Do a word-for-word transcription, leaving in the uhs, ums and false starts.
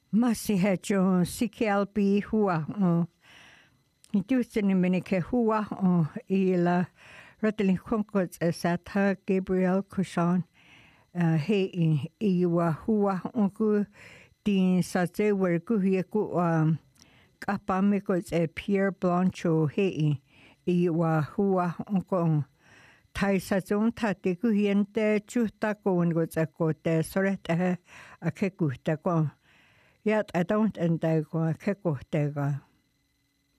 Massi hejo sikialpi hua o. Ni tuutseni menike hua o ila rotelin konkot satha Gabriel Kushan he i wa hua onku din satse werku hieku kapamiko e Pierre Blancho he i wa hua onko tai sazon tate ku hiente chuta ko ngo tsako te sorete a ke ku te ko. Yet I don't end go a keko tega.